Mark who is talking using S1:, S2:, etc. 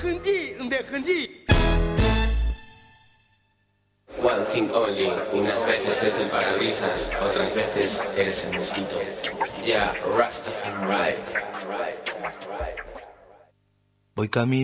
S1: One thing only, unas veces es el parabrisas, otras veces eres el mosquito. Ya, Rastafari.
S2: Voy camino